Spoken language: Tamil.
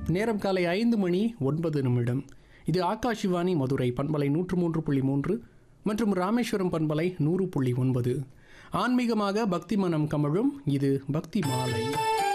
நேரம் காலை 5:09. இது ஆகாஷ்வாணி மதுரை பண்பலை 103.3 மற்றும் ராமேஸ்வரம் பண்பலை 100.9. ஆன்மீகமாக பக்தி மனம் கமழும் இது பக்தி மாலை.